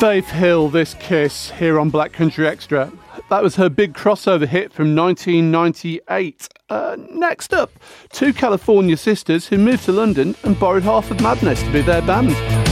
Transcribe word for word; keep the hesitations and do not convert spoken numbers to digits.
Faith Hill, This Kiss, here on Black Country Extra. That was her big crossover hit from nineteen ninety-eight. Uh, next up, two California sisters who moved to London and borrowed half of Madness to be their band.